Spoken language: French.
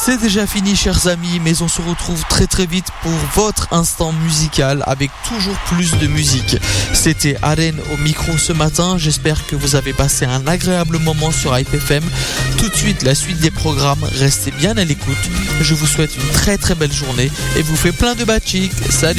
C'est déjà fini, chers amis, mais on se retrouve très très vite pour votre instant musical avec toujours plus de musique. C'était Arène au micro ce matin. J'espère que vous avez passé un agréable moment sur Hype FM. Tout de suite, la suite des programmes. Restez bien à l'écoute. Je vous souhaite une très très belle journée et vous fais plein de batchik. Salut!